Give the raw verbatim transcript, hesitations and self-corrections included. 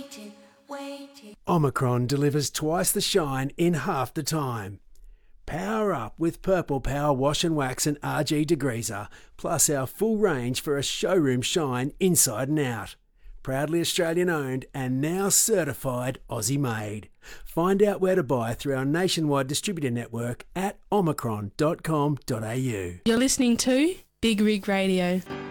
waiting, waiting. Omicron delivers twice the shine in half the time. Power up with Purple Power Wash and Wax and R G Degreaser, plus our full range for a showroom shine inside and out. Proudly Australian owned and now certified Aussie made. Find out where to buy through our nationwide distributor network at omicron dot com dot a u. You're listening to Big Rig Radio.